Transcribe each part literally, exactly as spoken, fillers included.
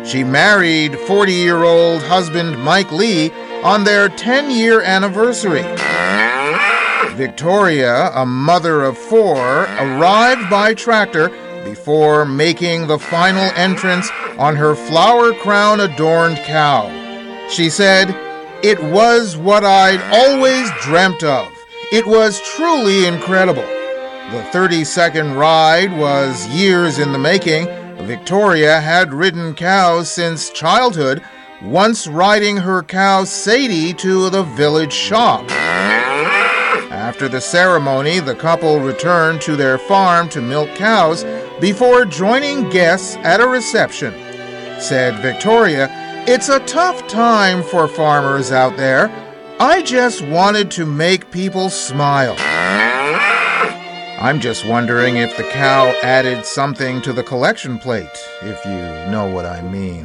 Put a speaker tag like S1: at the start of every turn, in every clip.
S1: She married forty-year-old husband Mike Lee on their ten-year anniversary. Victoria, a mother of four, arrived by tractor before making the final entrance on her flower crown-adorned cow. She said, "It was what I'd always dreamt of. It was truly incredible." The thirty-second ride was years in the making. Victoria had ridden cows since childhood, once riding her cow Sadie to the village shop. After the ceremony, the couple returned to their farm to milk cows before joining guests at a reception. Said Victoria, "It's a tough time for farmers out there. I just wanted to make people smile." I'm just wondering if the cow added something to the collection plate, if you know what I mean.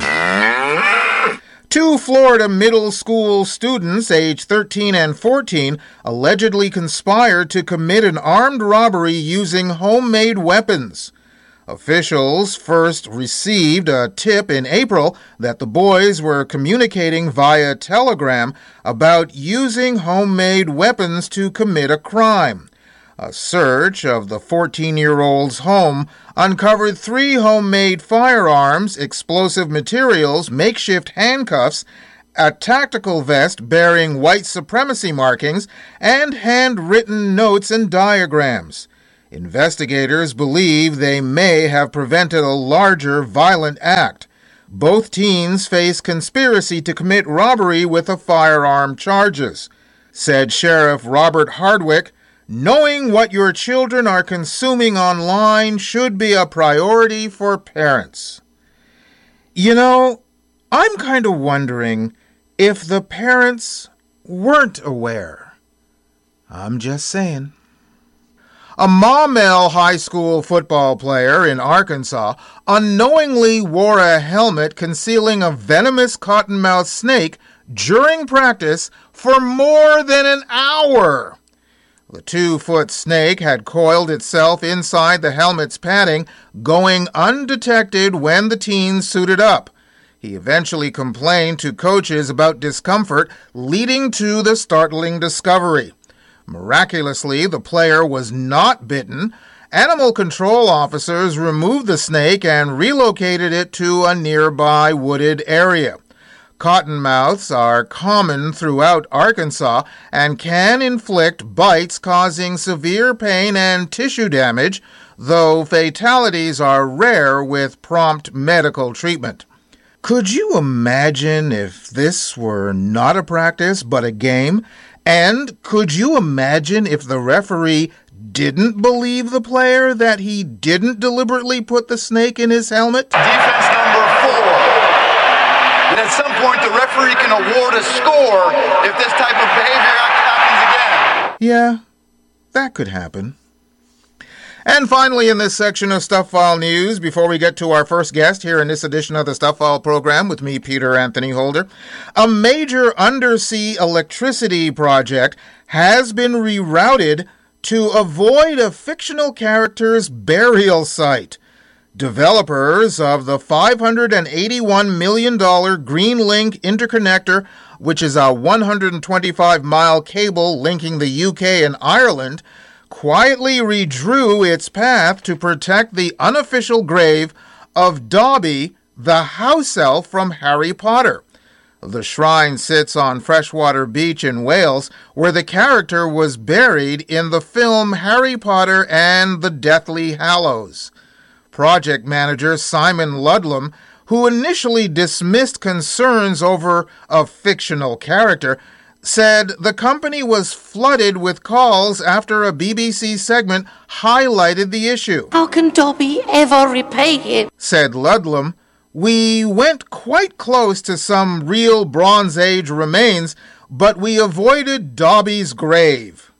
S1: Two Florida middle school students, aged thirteen and fourteen, allegedly conspired to commit an armed robbery using homemade weapons. Officials first received a tip in April that the boys were communicating via telegram about using homemade weapons to commit a crime. A search of the fourteen-year-old's home uncovered three homemade firearms, explosive materials, makeshift handcuffs, a tactical vest bearing white supremacy markings, and handwritten notes and diagrams. Investigators believe they may have prevented a larger violent act. Both teens face conspiracy to commit robbery with a firearm charges. Said Sheriff Robert Hardwick, "Knowing what your children are consuming online should be a priority for parents." You know, I'm kind of wondering if the parents weren't aware. I'm just saying. A Maumelle High School football player in Arkansas unknowingly wore a helmet concealing a venomous cottonmouth snake during practice for more than an hour. The two-foot snake had coiled itself inside the helmet's padding, going undetected when the teen suited up. He eventually complained to coaches about discomfort, leading to the startling discovery. Miraculously, the player was not bitten. Animal control officers removed the snake and relocated it to a nearby wooded area. Cottonmouths are common throughout Arkansas and can inflict bites causing severe pain and tissue damage, though fatalities are rare with prompt medical treatment. Could you imagine if this were not a practice but a game? And could you imagine if the referee didn't believe the player that he didn't deliberately put the snake in his helmet?
S2: Defense number four. And at some point, the referee can award a score if this type of behavior happens again.
S1: Yeah, that could happen. And finally, in this section of Stuff File News, before we get to our first guest here in this edition of the Stuff File program with me, Peter Anthony Holder, a major undersea electricity project has been rerouted to avoid a fictional character's burial site. Developers of the five hundred eighty-one million dollars Greenlink interconnector, which is a one hundred twenty-five mile cable linking the U K and Ireland, quietly redrew its path to protect the unofficial grave of Dobby, the house elf from Harry Potter. The shrine sits on Freshwater Beach in Wales, where the character was buried in the film Harry Potter and the Deathly Hallows. Project manager Simon Ludlam, who initially dismissed concerns over a fictional character, said the company was flooded with calls after a B B C segment highlighted the issue.
S3: "How can Dobby ever repay him?" said
S1: Ludlam. "We went quite close to some real Bronze Age remains, but we avoided Dobby's grave."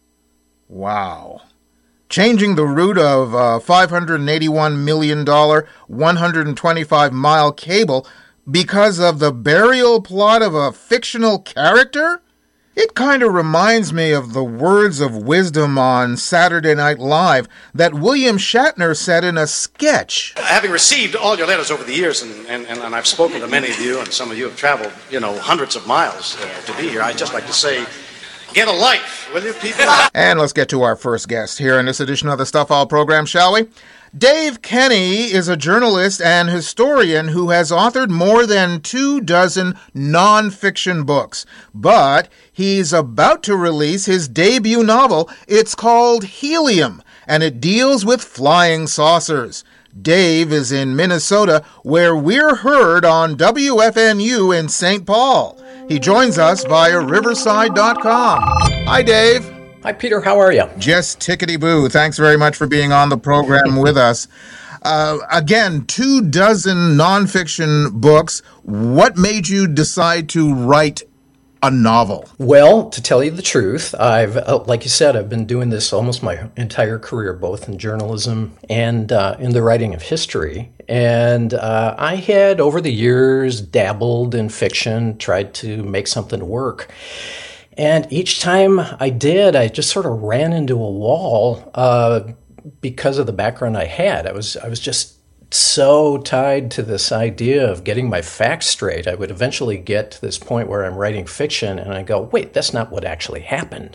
S1: Wow. Changing the route of a five hundred eighty-one million dollars, one hundred twenty-five mile cable because of the burial plot of a fictional character? It kind of reminds me of the words of wisdom on Saturday Night Live that William Shatner said in a sketch.
S4: Having received all your letters over the years, and, and, and I've spoken to many of you, and some of you have traveled, you know, hundreds of miles uh, to be here, I'd just like to say, get a life, will you, people?
S1: And let's get to our first guest here in this edition of the Stuff All program, shall we? Dave Kenny is a journalist and historian who has authored more than two dozen nonfiction books. But he's about to release his debut novel. It's called Helium, and it deals with flying saucers. Dave is in Minnesota, where we're heard on W F N U in Saint Paul. He joins us via Riverside dot com. Hi, Dave.
S5: Hi, Peter. How are you?
S1: Just tickety-boo. Thanks very much for being on the program with us. Uh, again, two dozen nonfiction books. What made you decide to write a novel?
S5: Well, to tell you the truth, I've, uh, like you said, I've been doing this almost my entire career, both in journalism and uh, in the writing of history. And uh, I had, over the years, dabbled in fiction, tried to make something work. And each time I did, I just sort of ran into a wall uh, because of the background I had. I was I was just so tied to this idea of getting my facts straight. I would eventually get to this point where I'm writing fiction and I go, wait, that's not what actually happened.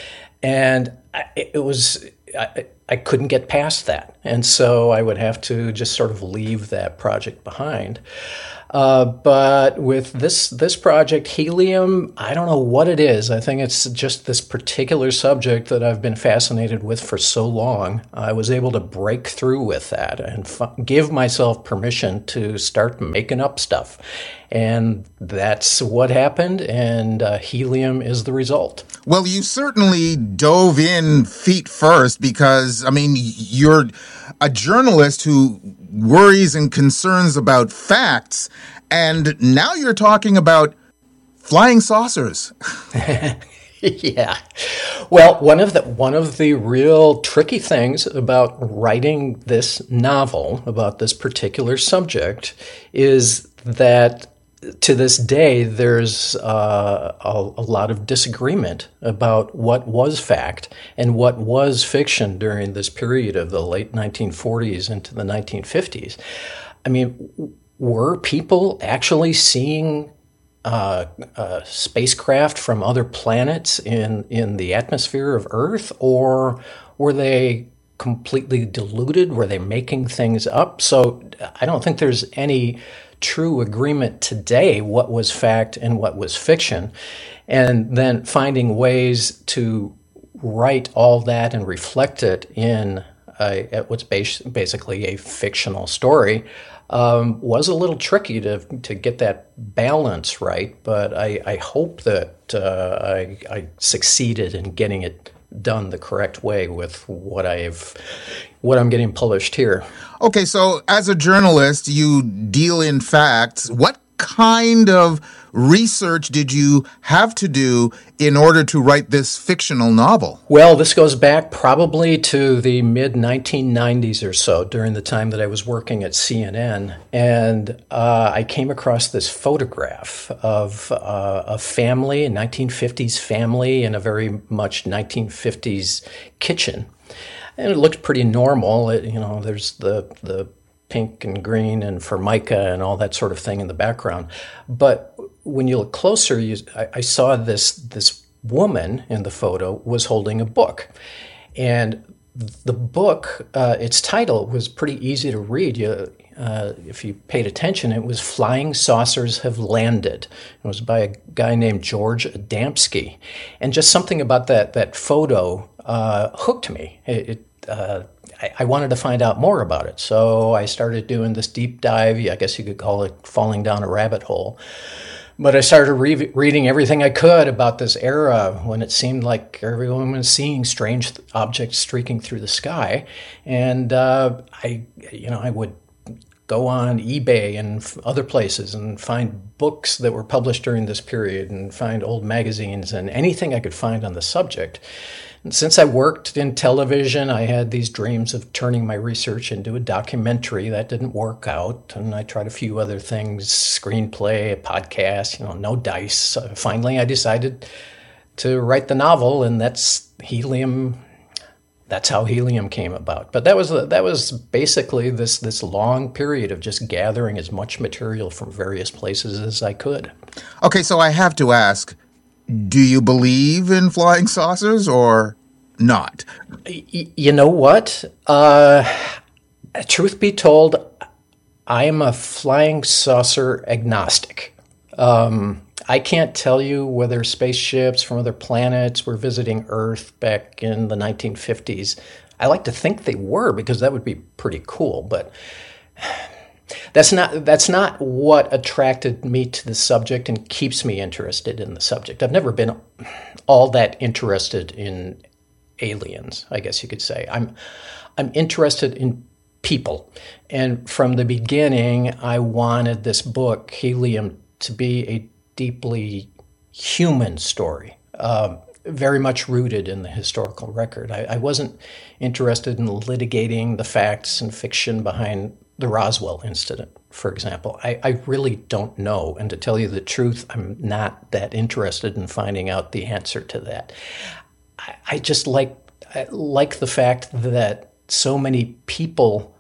S5: And I, it was, I, I couldn't get past that. And so I would have to just sort of leave that project behind. Uh, but with this this project, Helium, I don't know what it is. I think it's just this particular subject that I've been fascinated with for so long. I was able to break through with that and f- give myself permission to start making up stuff. And that's what happened, and uh, Helium is the result.
S1: Well, you certainly dove in feet first because, I mean, you're a journalist who worries and concerns about facts, and now you're talking about flying saucers.
S5: Yeah. Well, one of the one of the real tricky things about writing this novel about this particular subject is that to this day, there's uh, a, a lot of disagreement about what was fact and what was fiction during this period of the late nineteen forties into the nineteen fifties. I mean, were people actually seeing uh, uh, spacecraft from other planets in, in the atmosphere of Earth, or were they completely deluded? Were they making things up? So I don't think there's any true agreement today what was fact and what was fiction, and then finding ways to write all that and reflect it in a, what's bas- basically a fictional story um, was a little tricky to to get that balance right, but I, I hope that uh, I, I succeeded in getting it done the correct way with what I've what I'm getting published here.
S1: Okay, so as a journalist, you deal in facts. What kind of research did you have to do in order to write this fictional novel?
S5: Well, this goes back probably to the mid nineteen nineties or so, during the time that I was working at C N N. And uh, I came across this photograph of uh, a family, a nineteen fifties family in a very much nineteen fifties kitchen. And it looked pretty normal. It, you know, there's the the pink and green and formica and all that sort of thing in the background. But when you look closer, you, I, I saw this this woman in the photo was holding a book. And the book, uh, its title was pretty easy to read. You, uh, if you paid attention, it was Flying Saucers Have Landed. It was by a guy named George Adamski. And just something about that, that photo uh, hooked me. It, it uh, I, I wanted to find out more about it. So I started doing this deep dive. I guess you could call it falling down a rabbit hole. But I started re- reading everything I could about this era when it seemed like everyone was seeing strange objects streaking through the sky. And uh, I, you know, I would go on eBay and f- other places and find books that were published during this period and find old magazines and anything I could find on the subject. And since I worked in television, I had these dreams of turning my research into a documentary. That didn't work out, and I tried a few other things, screenplay, a podcast, you know, no dice. So finally, I decided to write the novel, and that's helium. That's how helium came about. But that was that was basically this this long period of just gathering as much material from various places as I could.
S1: Okay, so I have to ask, do you believe in flying saucers or not?
S5: Y- you know what? Uh, truth be told, I am a flying saucer agnostic. Um, I can't tell you whether spaceships from other planets were visiting Earth back in the nineteen fifties. I like to think they were, because that would be pretty cool, but that's not that's not what attracted me to the subject and keeps me interested in the subject. I've never been all that interested in aliens, I guess you could say. I'm I'm interested in people. And from the beginning, I wanted this book, Helium, to be a deeply human story, uh, very much rooted in the historical record. I, I wasn't interested in litigating the facts and fiction behind the Roswell incident, for example. I, I really don't know. And to tell you the truth, I'm not that interested in finding out the answer to that. I, I just like I like the fact that so many people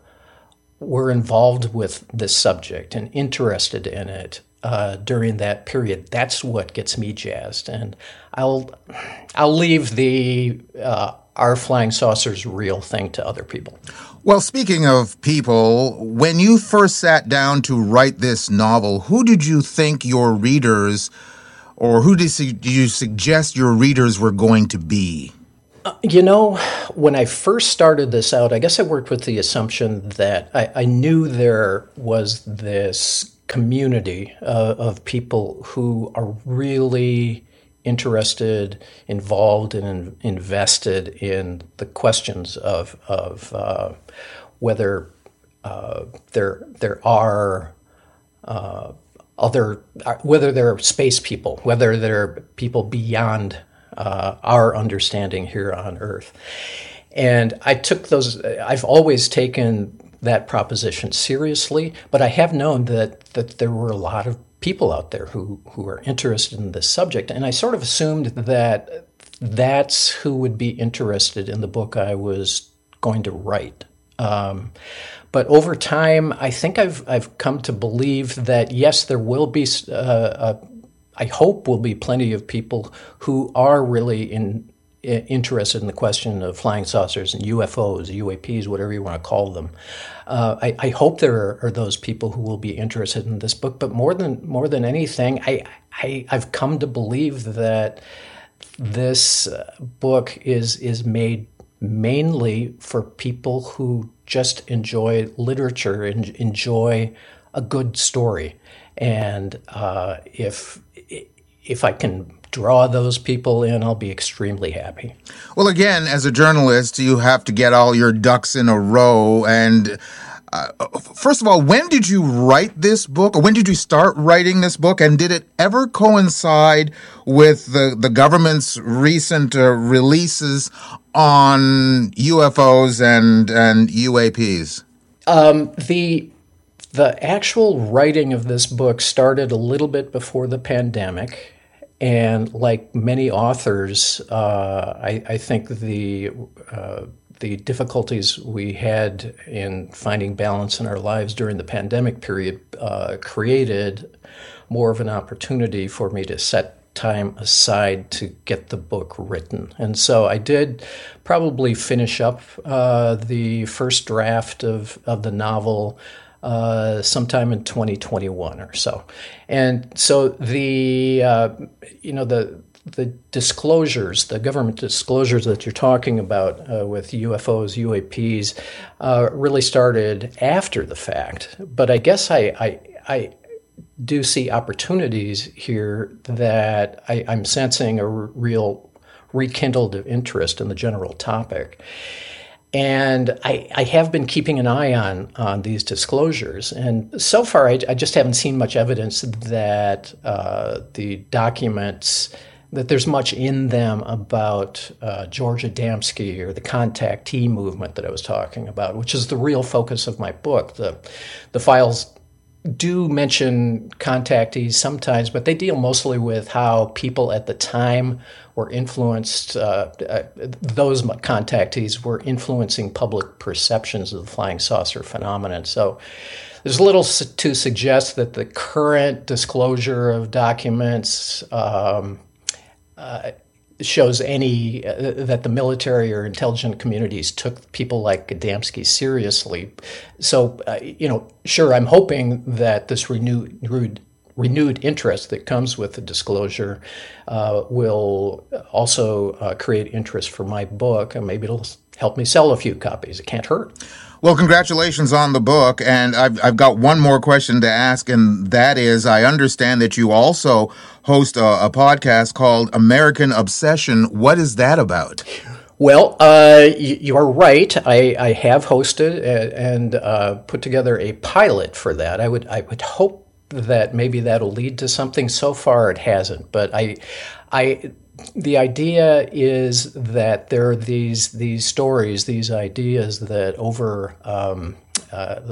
S5: were involved with this subject and interested in it uh, during that period. That's what gets me jazzed. And I'll I'll leave the uh, are flying saucers real thing to other people.
S1: Well, speaking of people, when you first sat down to write this novel, who did you think your readers, or who did you suggest your readers were going to be?
S5: Uh, you know, when I first started this out, I guess I worked with the assumption that I, I knew there was this community uh, of people who are really interested, involved, and invested in the questions of of uh, whether uh, there there are uh, other whether there are space people, whether there are people beyond Uh, our understanding here on Earth. And I took those, I've always taken that proposition seriously, but I have known that that there were a lot of people out there who, who are interested in this subject. And I sort of assumed that that's who would be interested in the book I was going to write. Um, but over time, I think I've I've come to believe that, yes, there will be uh, a I hope will be plenty of people who are really in, in, interested in the question of flying saucers and U F Os, U A Ps, whatever you want to call them. Uh, I, I hope there are, are those people who will be interested in this book. But more than more than anything, I, I I've come to believe that this book is is made mainly for people who just enjoy literature and enjoy a good story. And uh, if if I can draw those people in, I'll be extremely happy.
S1: Well, again, as a journalist, you have to get all your ducks in a row. And uh, first of all, when did you write this book? Or when did you start writing this book? And did it ever coincide with the, the government's recent uh, releases on U F Os and, and U A Ps? Um,
S5: the... The actual writing of this book started a little bit before the pandemic, and like many authors, uh, I, I think the uh, the difficulties we had in finding balance in our lives during the pandemic period uh, created more of an opportunity for me to set time aside to get the book written. And so I did probably finish up uh, the first draft of, of the novel Uh, sometime in twenty twenty-one or so. And so the, uh, you know, the the disclosures, the government disclosures that you're talking about uh, with U F Os, U A Ps, uh, really started after the fact. But I guess I, I, I do see opportunities here that I, I'm sensing a r- real rekindled interest in the general topic. And I, I have been keeping an eye on, on these disclosures. And so far, I, I just haven't seen much evidence that uh, the documents, that there's much in them about uh, George Adamski or the contactee movement that I was talking about, which is the real focus of my book. The, the files do mention contactees sometimes, but they deal mostly with how people at the time were influenced, uh, uh, those contactees were influencing public perceptions of the flying saucer phenomenon. So there's little to suggest that the current disclosure of documents um, uh, shows any uh, that the military or intelligence communities took people like Adamski seriously. So, uh, you know, sure, I'm hoping that this renewed, renewed renewed interest that comes with the disclosure uh, will also uh, create interest for my book, and maybe it'll help me sell a few copies. It can't hurt.
S1: Well, congratulations on the book, and I've I've got one more question to ask, and that is, I understand that you also host a, a podcast called American Obsession. What is that about?
S5: Well, uh, you are right. I, I have hosted and uh, put together a pilot for that. I would I would hope that maybe that'll lead to something. So far, it hasn't. But I, I, the idea is that there are these these stories, these ideas that over um, uh,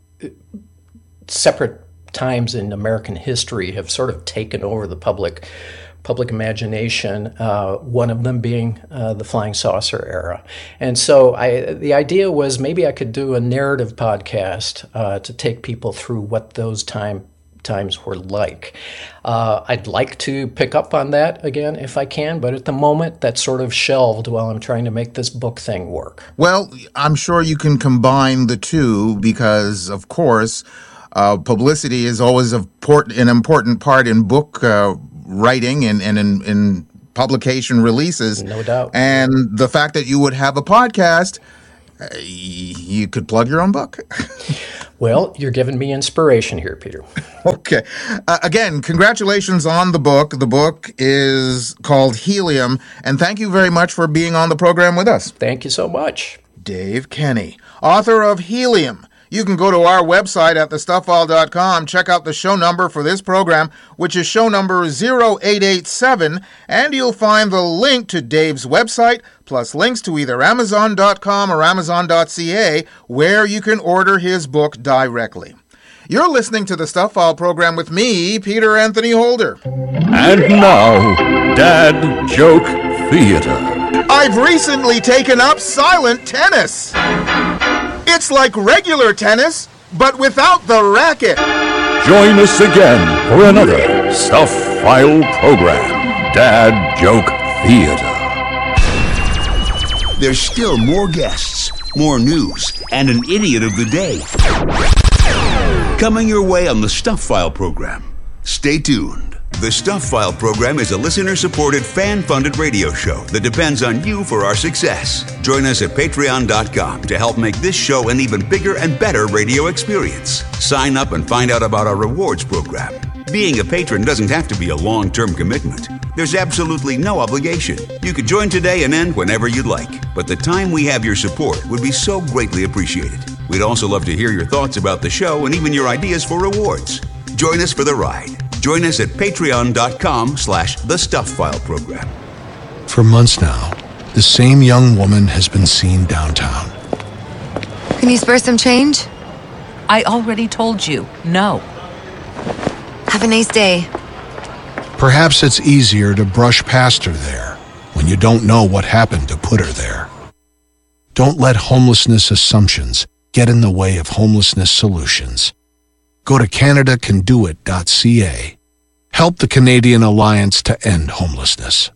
S5: separate times in American history have sort of taken over the public public imagination, uh, one of them being uh, the flying saucer era. And so I, the idea was maybe I could do a narrative podcast uh, to take people through what those time, times were like. Uh, I'd like to pick up on that again if I can, but at the moment that's sort of shelved while I'm trying to make this book thing work.
S1: Well, I'm sure you can combine the two because, of course, uh, publicity is always a port, an important part in book uh, writing and, and in, in publication releases.
S5: No doubt.
S1: And the fact that you would have a podcast, uh, you could plug your own book.
S5: Well, you're giving me inspiration here, Peter.
S1: Okay. Uh, again, congratulations on the book. The book is called Helium, and thank you very much for being on the program with us.
S5: Thank you so much.
S1: Dave Kenny, author of Helium. You can go to our website at the stuff file dot com, check out the show number for this program, which is show number zero eight eight seven, and you'll find the link to Dave's website, plus links to either amazon dot com or amazon dot c a, where you can order his book directly. You're listening to the Stuff File program with me, Peter Anthony Holder.
S6: And now, Dad Joke Theater.
S1: I've recently taken up silent tennis. It's like regular tennis, but without the racket.
S6: Join us again for another Stuff File program, Dad Joke Theater.
S7: There's still more guests, more news, and an idiot of the day coming your way on the Stuff File program. Stay tuned. The Stuff File program is a listener-supported, fan-funded radio show that depends on you for our success. Join us at patreon dot com to help make this show an even bigger and better radio experience. Sign up and find out about our rewards program. Being a patron doesn't have to be a long-term commitment. There's absolutely no obligation. You could join today and end whenever you'd like, but the time we have your support would be so greatly appreciated. We'd also love to hear your thoughts about the show and even your ideas for rewards. Join us for the ride. Join us at patreon dot com slash the Stuff File program.
S8: For months now, the same young woman has been seen downtown.
S9: Can you spare some change?
S10: I already told you, no.
S9: Have a nice day.
S8: Perhaps it's easier to brush past her there when you don't know what happened to put her there. Don't let homelessness assumptions get in the way of homelessness solutions. Go to canada can do it dot c a. Help the Canadian Alliance to End Homelessness.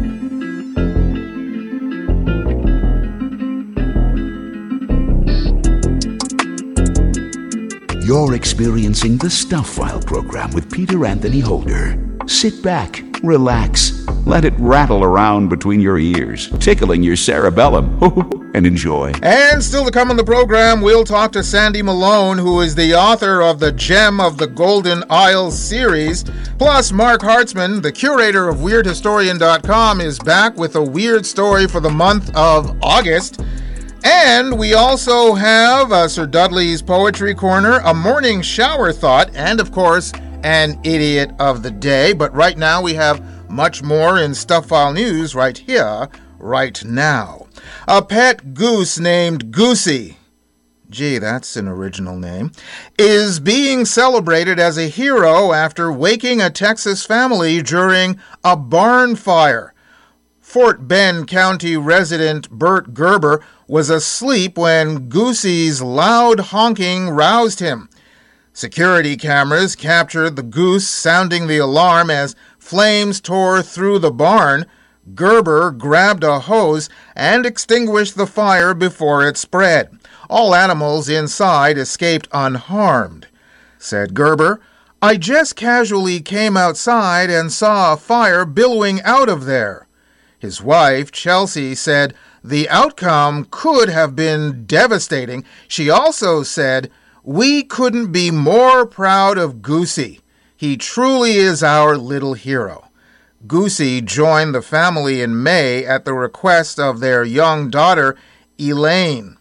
S7: You're experiencing the Stuff File program with Peter Anthony Holder. Sit back, relax, let it rattle around between your ears, tickling your cerebellum, and enjoy.
S1: And still to come on the program, we'll talk to Sandy Malone, who is the author of the Gem of the Golden Isles series. Plus, Mark Hartzman, the curator of weird historian dot com, is back with a weird story for the month of August. And we also have uh, Sir Dudley's Poetry Corner, a morning shower thought, and of course, an idiot of the day. But right now we have much more in Stuff File News right here, right now. A pet goose named Goosey gee, that's an original name, is being celebrated as a hero after waking a Texas family during a barn fire. Fort Bend County resident Bert Gerber was asleep when Goosey's loud honking roused him. Security cameras captured the goose sounding the alarm as flames tore through the barn. Gerber grabbed a hose and extinguished the fire before it spread. All animals inside escaped unharmed. Said Gerber, "I just casually came outside and saw a fire billowing out of there." His wife, Chelsea, said the outcome could have been devastating. She also said, "We couldn't be more proud of Goosey. He truly is our little hero." Goosey joined the family in May at the request of their young daughter, Elaine.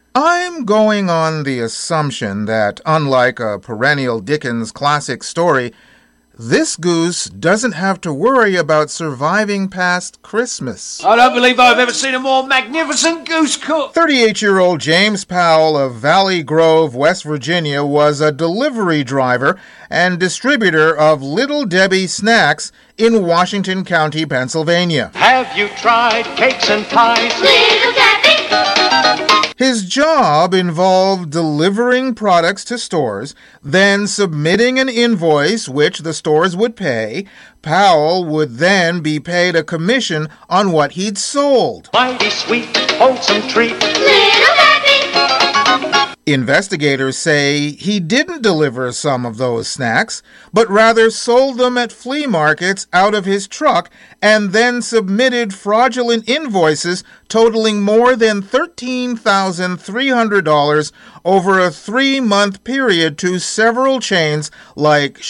S1: I'm going on the assumption that, unlike a perennial Dickens classic story, this goose doesn't have to worry about surviving past Christmas.
S11: I don't believe I've ever seen a more magnificent goose cook.
S1: thirty-eight-year-old James Powell of Valley Grove, West Virginia, was a delivery driver and distributor of Little Debbie snacks in Washington County, Pennsylvania.
S11: Have you tried cakes and pies? Little Debbie!
S1: His job involved delivering products to stores, then submitting an invoice which the stores would pay. Powell would then be paid a commission on what he'd sold.
S11: Mighty sweet, wholesome treat.
S1: Little Debbie! Investigators say he didn't deliver some of those snacks, but rather sold them at flea markets out of his truck and then submitted fraudulent invoices totaling more than thirteen thousand three hundred dollars over a three-month period to several chains like